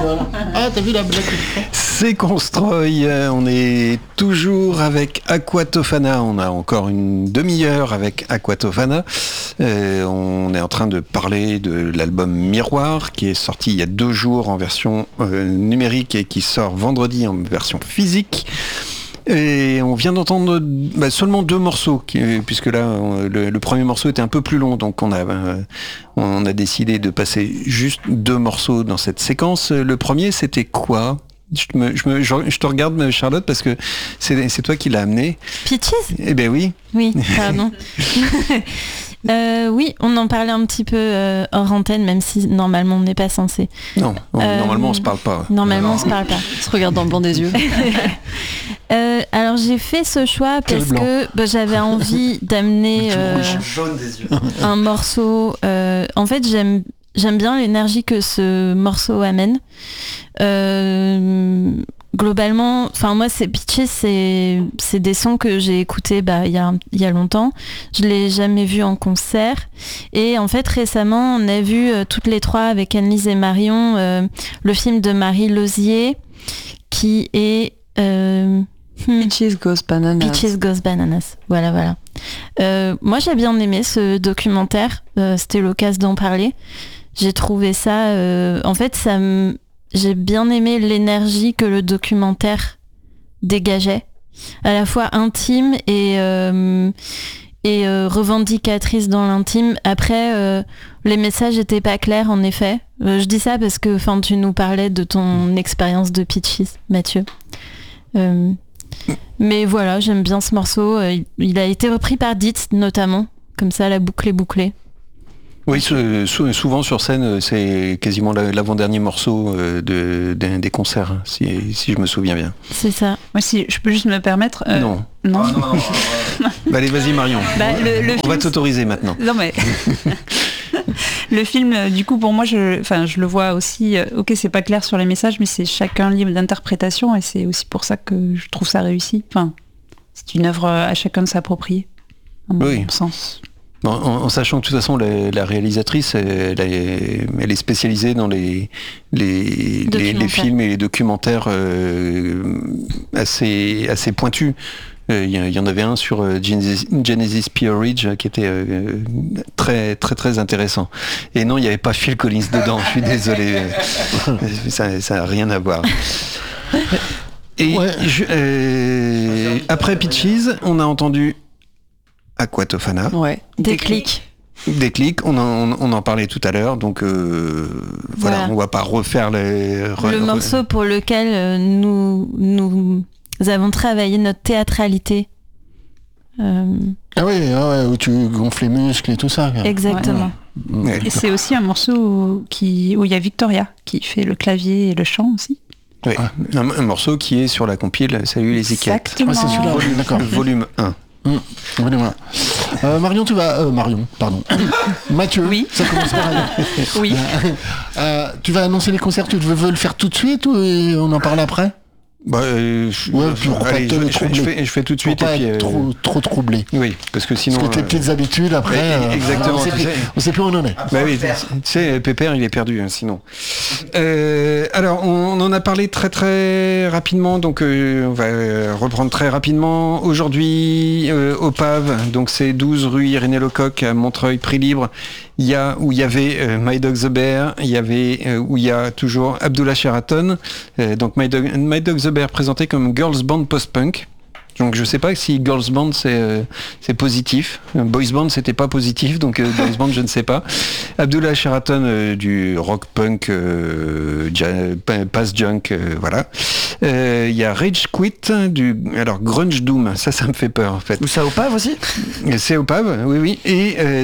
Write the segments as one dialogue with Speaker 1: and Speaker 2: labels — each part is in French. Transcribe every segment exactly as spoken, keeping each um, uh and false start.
Speaker 1: Voilà. Ah, t'as vu la blague?
Speaker 2: C'est Constroy, on est toujours avec Aquatofana, on a encore une demi-heure avec Aquatofana. Euh, on est en train de parler de l'album Miroir qui est sorti il y a deux jours en version euh, numérique et qui sort vendredi en version physique. Et on vient d'entendre bah, seulement deux morceaux, qui, puisque là on, le, le premier morceau était un peu plus long, donc on a, euh, on a décidé de passer juste deux morceaux dans cette séquence. Le premier, c'était quoi ? Je, me, je, me, je, je te regarde, Charlotte, parce que c'est, c'est toi qui l'as amené.
Speaker 3: Peaches ?
Speaker 2: Eh ben oui.
Speaker 3: Oui, pardon. Euh, oui, on en parlait un petit peu euh, hors antenne, même si normalement on n'est pas censé.
Speaker 2: Non, on, euh, normalement on se parle pas.
Speaker 3: Normalement non. on se parle pas.
Speaker 4: On se regarde dans le blanc des yeux.
Speaker 3: euh, alors j'ai fait ce choix parce que bah, j'avais envie d'amener euh,
Speaker 2: jaune des yeux.
Speaker 3: un morceau. Euh, en fait, j'aime j'aime bien l'énergie que ce morceau amène. Euh, globalement, enfin moi c'est Peaches, c'est c'est des sons que j'ai écoutés bah il y a il y a longtemps. Je l'ai jamais vu en concert et en fait récemment on a vu euh, toutes les trois avec Annelise et Marion euh, le film de Marie Lozier qui est euh,
Speaker 4: hmm. Peaches Goes Bananas.
Speaker 3: Peaches Goes Bananas. Voilà voilà. Euh, moi j'ai bien aimé ce documentaire. Euh, c'était l'occasion d'en parler. J'ai trouvé ça euh, en fait ça me j'ai bien aimé l'énergie que le documentaire dégageait, à la fois intime et, euh, et euh, revendicatrice dans l'intime. Après, euh, les messages étaient pas clairs, en effet. Euh, je dis ça parce que tu nous parlais de ton expérience de Peaches, Mathieu. Euh, mais voilà, j'aime bien ce morceau. Euh, il a été repris par Ditz, notamment. Comme ça, la boucle est bouclée.
Speaker 2: Oui, souvent sur scène, c'est quasiment l'avant-dernier morceau de, de, des concerts, si, si je me souviens bien.
Speaker 3: C'est ça.
Speaker 4: Moi, si je peux juste me permettre... Euh...
Speaker 2: Non.
Speaker 4: Non.
Speaker 2: Ah, non, non, non, non. Bah, allez, vas-y Marion.
Speaker 4: Bah, le, le
Speaker 2: On
Speaker 4: film,
Speaker 2: va t'autoriser maintenant.
Speaker 4: Non mais... le film, du coup, pour moi, je, enfin, je le vois aussi... Ok, c'est pas clair sur les messages, mais c'est chacun libre d'interprétation, et c'est aussi pour ça que je trouve ça réussi. Enfin, c'est une œuvre à chacun de s'approprier, à mon
Speaker 2: oui.
Speaker 4: sens.
Speaker 2: En, en sachant que de toute façon la, la réalisatrice elle est, elle est spécialisée dans les, les, les, les films et les documentaires euh, assez, assez pointus. Il euh, y, y en avait un sur euh, Genesis, Genesis P-Orridge qui était euh, très très très intéressant. Et non, il n'y avait pas Phil Collins dedans, je suis désolé. ça, ça a rien à voir. Et ouais. je, euh, après Peaches, on a entendu Aquatofana.
Speaker 4: Ouais.
Speaker 3: Déclic.
Speaker 2: Déclic, on en, on en parlait tout à l'heure, donc euh, voilà. voilà, on va pas refaire les... Re,
Speaker 3: le morceau pour lequel nous, nous avons travaillé notre théâtralité. Euh...
Speaker 1: Ah oui, ah ouais, où tu gonfles les muscles et tout ça. Quoi.
Speaker 3: Exactement.
Speaker 4: Ouais, ouais. Et c'est aussi un morceau qui, où il y a Victoria qui fait le clavier et le chant aussi.
Speaker 2: Oui, ah. un, un morceau qui est sur la compile Salut les Équettes.
Speaker 1: Ah, c'est celui-là,
Speaker 2: volume,
Speaker 1: d'accord.
Speaker 2: Le volume un.
Speaker 1: Mmh. Voilà, voilà. Euh, Marion, tu vas... Euh, Marion, pardon. Mathieu,
Speaker 4: oui.
Speaker 1: Ça commence par là.
Speaker 4: Oui.
Speaker 1: Euh, tu vas annoncer les concerts, tu veux, veux le faire tout de suite ou on en parle après?
Speaker 2: Bah, euh, je,
Speaker 1: ouais, puis on
Speaker 2: allez, je, je, fais, je, fais, je fais tout de suite.
Speaker 1: Pour pas
Speaker 2: et puis,
Speaker 1: être
Speaker 2: euh...
Speaker 1: trop, trop troublé.
Speaker 2: Oui, parce que sinon...
Speaker 1: Parce que tes petites euh... habitudes, après...
Speaker 2: Euh... Exactement.
Speaker 1: on, sait plus, on sait plus où on en est.
Speaker 2: Bah oui, tu sais, Pépère, il est perdu, hein, sinon. Euh, alors, on en a parlé très très rapidement, donc euh, on va reprendre très rapidement. Aujourd'hui, euh, au P A V, donc c'est douze rue Irénée Lecoq à Montreuil, prix libre. Il y a où il y avait euh, My Dog the Bear, il y avait euh, où il y a toujours Abdullah Sheraton, euh, donc My Dog, My Dog the Bear présenté comme girls band post-punk. Donc je sais pas si girls band c'est euh, c'est positif, boys band c'était pas positif, donc euh, girls band je ne sais pas. Abdullah Sheraton euh, du rock punk, euh, ja- pass junk, euh, voilà. Il euh, y a Rage Quit du alors grunge doom, ça ça me fait peur en fait.
Speaker 5: Ou ça au P A V aussi.
Speaker 2: C'est au P A V, oui oui. Et euh,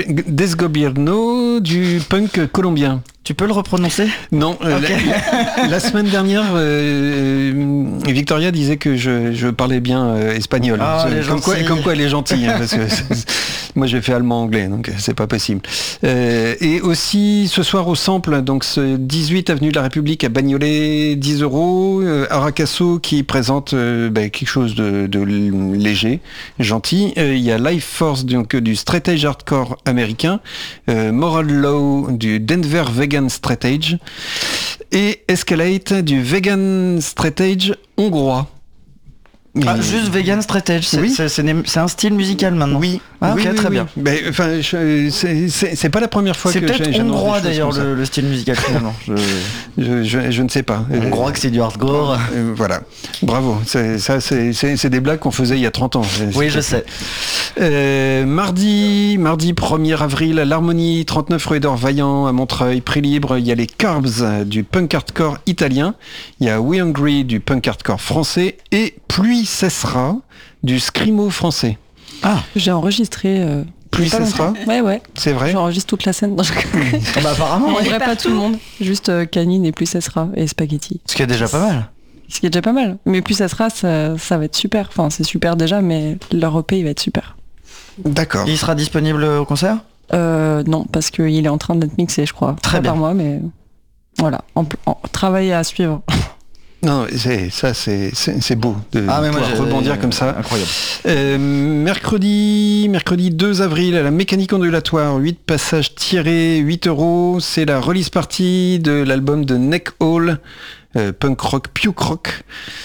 Speaker 2: Desgobierno du punk colombien.
Speaker 5: Tu peux le reprononcer?
Speaker 2: Non. Euh, okay. la, la semaine dernière, euh, Victoria disait que je, je parlais bien euh, espagnol.
Speaker 5: Ah,
Speaker 2: comme, quoi, comme quoi elle est gentille. Hein, parce que moi j'ai fait allemand-anglais, donc c'est pas possible. Euh, et aussi ce soir au Sample, donc ce dix-huit avenue de la République à Bagnolet, dix euros. Euh, Aracasso qui présente euh, bah, quelque chose de, de léger, gentil. Il euh, y a Life Force donc du straight edge hardcore américain, euh, Moral Law du Denver Vegan Straight Edge. Et Escalate du Vegan Straight Edge hongrois.
Speaker 5: Ah, juste Vegan Straight Edge, c'est,
Speaker 2: oui.
Speaker 5: c'est, c'est, c'est un style musical maintenant.
Speaker 2: Oui.
Speaker 5: Ah,
Speaker 2: oui,
Speaker 5: ok,
Speaker 2: oui,
Speaker 5: très
Speaker 2: oui.
Speaker 5: bien.
Speaker 2: Mais, enfin, je, c'est, c'est, c'est pas la première fois
Speaker 5: c'est
Speaker 2: que
Speaker 5: peut-être
Speaker 2: j'ai,
Speaker 5: hongrois d'ailleurs le, le style musical finalement. Je...
Speaker 2: Je, je, je ne sais pas.
Speaker 5: Hongrois que c'est du hardcore.
Speaker 2: Euh, voilà. Bravo. C'est, ça, c'est, c'est, c'est des blagues qu'on faisait il y a trente ans. C'est,
Speaker 5: oui,
Speaker 2: c'est
Speaker 5: je sais.
Speaker 2: Euh, mardi, mardi premier avril, à l'Harmonie, trente-neuf rue Édouard Vaillant à Montreuil, prix libre. Il y a les Carbs du punk hardcore italien. Il y a We Hungry du punk hardcore français et Pluie cessera du scrimo français.
Speaker 6: Ah, j'ai enregistré. Euh,
Speaker 2: Pluie cessera.
Speaker 6: Ouais, ouais.
Speaker 2: C'est vrai.
Speaker 6: J'enregistre toute la scène.
Speaker 5: Ah bah apparemment.
Speaker 6: En
Speaker 5: Ouais.
Speaker 6: vrai, pas tout le monde. Juste euh, Canine et Plus ça sera et Spaghetti.
Speaker 5: Ce qui est déjà pas mal.
Speaker 6: Ce qui est déjà pas mal. Mais Plus ça sera, ça, ça va être super. Enfin, c'est super déjà, mais leur E P, il va être super.
Speaker 2: D'accord.
Speaker 5: Il sera disponible au concert ?
Speaker 6: Euh, non, parce qu'il est en train d'être mixé, je crois.
Speaker 5: Très
Speaker 6: Pas
Speaker 5: bien.
Speaker 6: par moi, mais voilà. En, en, travail à suivre.
Speaker 2: Non, c'est, ça c'est, c'est, c'est beau de
Speaker 5: Ah mais moi
Speaker 2: pouvoir
Speaker 5: j'ai-
Speaker 2: rebondir comme ça.
Speaker 5: Incroyable.
Speaker 2: Euh, mercredi, mercredi deux avril à la mécanique ondulatoire, huit passages tirés, huit euros. C'est la release party de l'album de Neck Hall, euh, punk rock puke rock.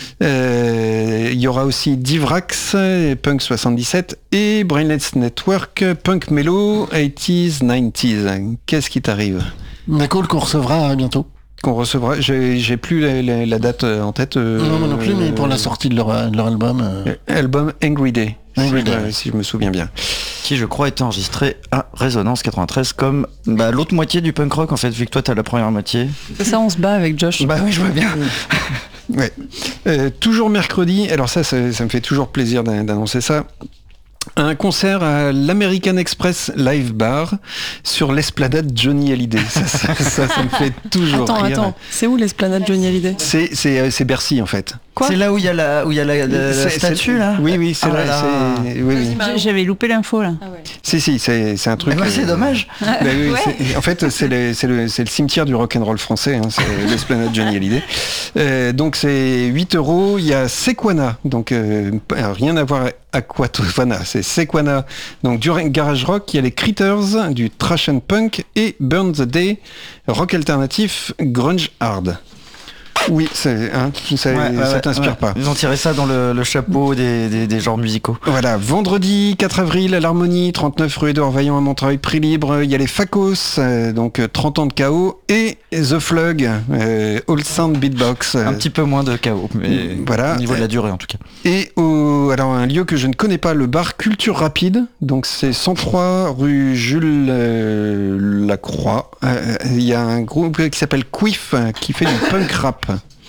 Speaker 2: Euh, Il y aura aussi Divrax, punk soixante-dix-sept, et Brainless Network, punk mellow, eighties, nineties. Qu'est-ce qui t'arrive ?
Speaker 1: Nicole qu'on recevra bientôt.
Speaker 2: Qu'on recevra, j'ai, j'ai plus la, la- la date en tête. euh,
Speaker 1: non, moi non plus, mais pour la sortie de leur, de leur album. euh,
Speaker 2: Album Angry Day,
Speaker 1: Angry
Speaker 2: si,
Speaker 1: Day.
Speaker 2: je- si je me souviens bien.
Speaker 5: Qui je crois était enregistré à Résonance quatre-vingt-treize comme bah, l'autre moitié du punk rock en fait, vu que toi t'as la première moitié.
Speaker 6: C'est ça, on se bat avec Josh.
Speaker 5: Bah oui, je vois bien.
Speaker 2: Ouais. Euh, toujours mercredi, alors ça, ça, ça me fait toujours plaisir d'an- d'annoncer ça. Un concert à l'American Express Live Bar sur l'esplanade Johnny Hallyday. Ça, ça, ça, ça me fait toujours
Speaker 6: Attends,
Speaker 2: rire.
Speaker 6: attends. C'est où l'esplanade Johnny Hallyday ?
Speaker 2: C'est, c'est, euh, c'est Bercy en fait.
Speaker 6: Quoi ?
Speaker 5: C'est là où il y a la, où il y a la, la- la
Speaker 2: C'est-
Speaker 5: statue
Speaker 2: c'est-
Speaker 5: là.
Speaker 2: Oui, oui, c'est
Speaker 5: Ah
Speaker 2: là.
Speaker 5: là là.
Speaker 2: C'est, oui, oui.
Speaker 4: J'avais loupé l'info là.
Speaker 2: Si, si, c'est, c'est un truc.
Speaker 5: Eh ben, c'est
Speaker 2: euh,
Speaker 5: dommage.
Speaker 2: Bah oui, c'est- en fait, c'est le, c'est, le, c'est le cimetière du rock'n'roll français, hein, c'est l'esplanade Johnny Hallyday. Euh, donc c'est huit euros. Il y a Sequana, donc euh, rien à voir avec Aquatofana, c'est Sequana. Donc du garage rock, il y a les Critters, du trash and punk et Burn the Day, rock alternatif, grunge hard. Oui, c'est, hein, ça,
Speaker 5: Ouais, ouais,
Speaker 2: ça
Speaker 5: ouais,
Speaker 2: t'inspire
Speaker 5: ouais.
Speaker 2: pas.
Speaker 5: Ils ont tiré ça dans le, le chapeau des, des, des genres musicaux.
Speaker 2: Voilà, vendredi quatre avril à l'Harmonie, trente-neuf rue Édouard Vaillant à Montreuil, prix libre. Il y a les Facos, euh, donc euh, trente ans de chaos, et The Flug, euh, All Sound Beatbox. euh,
Speaker 5: Un petit peu moins de chaos, mais
Speaker 2: voilà.
Speaker 5: au niveau de la durée en tout cas.
Speaker 2: Et au, alors un lieu que je ne connais pas, le bar Culture Rapide, donc c'est cent trois rue Jules euh, Lacroix. Euh, Il y a un groupe qui s'appelle Quiff euh, qui fait du punk rap.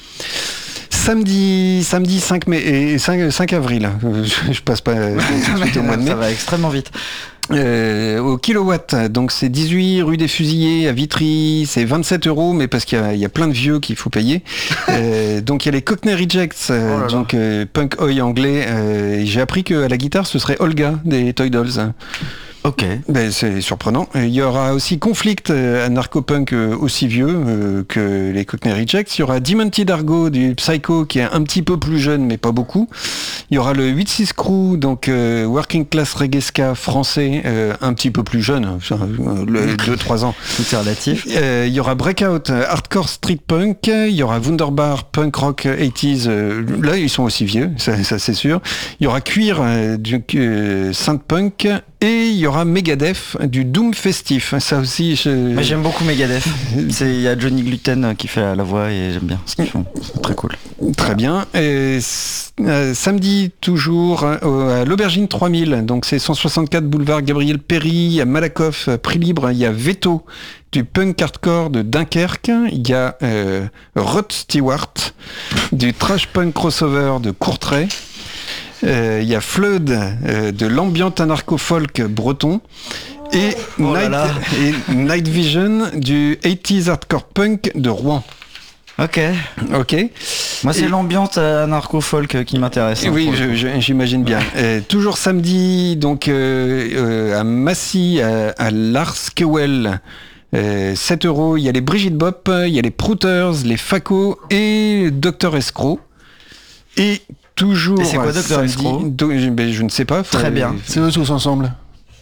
Speaker 2: Samedi, samedi cinq mai et cinq, cinq avril. Euh, Je, je passe pas euh, tout de suite au mois de mai.
Speaker 5: Ça va extrêmement vite.
Speaker 2: Euh, au kilowatt, donc c'est dix-huit rue des Fusillés à Vitry, c'est vingt-sept euros, mais parce qu'il y a, il y a plein de vieux qu'il faut payer. Euh, donc il y a les Cockney Rejects, euh,
Speaker 5: Oh là là.
Speaker 2: donc euh, punk oi anglais. Euh, et j'ai appris qu'à la guitare ce serait Olga des Toy Dolls.
Speaker 5: Ok.
Speaker 2: Ben, c'est surprenant. Et il y aura aussi Conflict, euh, un narco-punk euh, aussi vieux euh, que les Cockney Rejects. Il y aura Demented Argo du Psycho qui est un petit peu plus jeune mais pas beaucoup. Il y aura le huit six Crew, donc euh, Working Class Reggae Ska français, euh, un petit peu plus jeune, euh, le deux trois ans.
Speaker 5: Tout est relatif.
Speaker 2: Euh, il y aura Breakout, euh, Hardcore Street Punk, il y aura Wunderbar, Punk Rock eighties, euh, là ils sont aussi vieux, ça, ça c'est sûr. Il y aura Cuir, euh, du euh, Synth Punk, et il y aura Megadeth, du Doom Festif. Ça aussi, je...
Speaker 5: Moi j'aime beaucoup Megadeth. C'est il y a Johnny Gluten qui fait la voix et j'aime bien ce qu'ils font. Très cool.
Speaker 2: Très bien. Et, euh, samedi, toujours, euh, à l'Aubergine trois mille, donc c'est cent soixante-quatre boulevard Gabriel Péry, à Malakoff, euh, prix libre. Il y a Veto, du punk hardcore de Dunkerque. Il y a euh, Rod Stewart, du trash punk crossover de Courtrai. Euh, Il y a Flood, euh, de l'ambient anarcho-folk breton. Et,
Speaker 5: Oh là
Speaker 2: Night,
Speaker 5: là.
Speaker 2: et Night Vision, du eighties hardcore punk de Rouen.
Speaker 5: Ok.
Speaker 2: Ok.
Speaker 5: Moi c'est
Speaker 2: Et-
Speaker 5: l'ambiance anarcho-folk qui m'intéresse. hein,
Speaker 2: Oui,
Speaker 5: pour le
Speaker 2: je-
Speaker 5: coup.
Speaker 2: je- j'imagine bien. Euh, toujours samedi, donc euh, euh, à Massy, à, à Larskewell, euh, sept euros. Il y a les Brigitte Bop, il y a les Prouters, les Faco et Docteur Escroc. Et toujours.
Speaker 5: Et c'est quoi,
Speaker 2: à
Speaker 5: Docteur
Speaker 2: samedi-
Speaker 5: Escroc
Speaker 2: do- ben, je ne sais pas. faut-
Speaker 5: Très bien.
Speaker 1: C'est eux tous ensemble.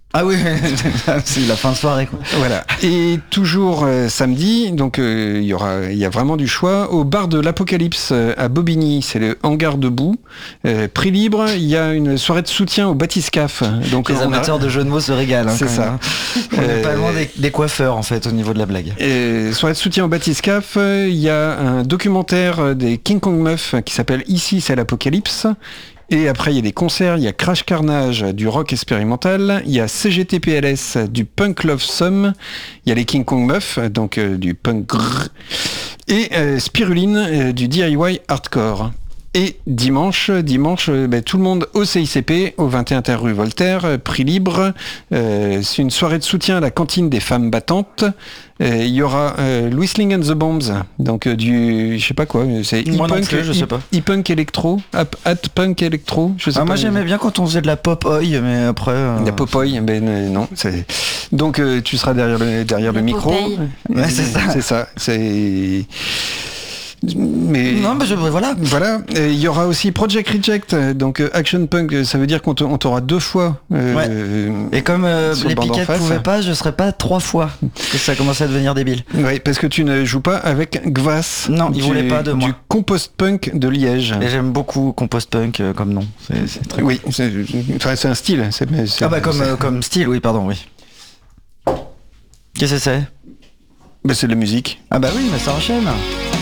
Speaker 5: Ah oui, c'est la fin de soirée quoi.
Speaker 2: Voilà. Et toujours euh, samedi, donc il euh, y aura, il y a vraiment du choix au bar de l'Apocalypse euh, à Bobigny, c'est le hangar debout. Euh, prix libre, il y a une soirée de soutien au Bathyscaphe. Donc
Speaker 5: les
Speaker 2: on
Speaker 5: amateurs
Speaker 2: a...
Speaker 5: de jeux de mots se régalent. Hein,
Speaker 2: c'est
Speaker 5: quand
Speaker 2: ça.
Speaker 5: même, hein. On est pas loin des, des coiffeurs en fait au niveau de la blague.
Speaker 2: Et soirée de soutien au Bathyscaphe, il y a un documentaire des King Kong Meuf qui s'appelle Ici c'est l'Apocalypse. Et après, il y a des concerts, il y a Crash Carnage, du rock expérimental, il y a C G T P L S, du punk love sum, il y a les King Kong Meuf, donc euh, du punk grrr, et euh, Spiruline, euh, du D I Y hardcore. Et dimanche, dimanche, euh, bah, tout le monde au C I C P, au vingt et un terre rue Voltaire, euh, prix libre. Euh, c'est une soirée de soutien à la cantine des femmes battantes. Euh, Il y aura euh, Whistling and the Bombs, donc euh, du, je sais pas quoi, c'est
Speaker 5: Moi non
Speaker 2: e-punk,
Speaker 5: plus, je sais pas.
Speaker 2: e-punk électro, at punk électro, je sais
Speaker 5: Ah,
Speaker 2: pas.
Speaker 5: moi j'aimais bien quand on faisait de la pop oi, mais après. Euh...
Speaker 2: La popoy, ben euh, non. C'est... Donc euh, tu seras derrière le derrière
Speaker 3: La
Speaker 2: le micro.
Speaker 3: Popeye.
Speaker 5: Ouais, c'est ça.
Speaker 2: C'est ça. C'est. Mais
Speaker 5: Non, mais je, voilà.
Speaker 2: voilà, il y aura aussi Project Reject, donc euh, Action Punk, ça veut dire qu'on on t'aura deux fois. Euh,
Speaker 5: Ouais.
Speaker 2: euh,
Speaker 5: Et comme euh,
Speaker 2: sur le
Speaker 5: les
Speaker 2: banc d'en
Speaker 5: piquettes
Speaker 2: face.
Speaker 5: pouvaient pas, je serais pas trois fois. Parce que ça commençait à devenir débile.
Speaker 2: Oui, parce que tu ne joues pas avec Gvas.
Speaker 5: Non, il
Speaker 2: du-
Speaker 5: voulait pas de moi.
Speaker 2: Du compost punk de Liège.
Speaker 5: Et j'aime beaucoup Compost Punk euh, comme nom. C'est, c'est très
Speaker 2: Oui, c'est, enfin, c'est un style. C'est, c'est-
Speaker 5: Ah bah comme,
Speaker 2: c'est,
Speaker 5: euh, comme style, oui, pardon, oui. Qu'est-ce que c'est?
Speaker 2: bah, c'est de la musique.
Speaker 5: Ah bah oui, mais ça enchaîne.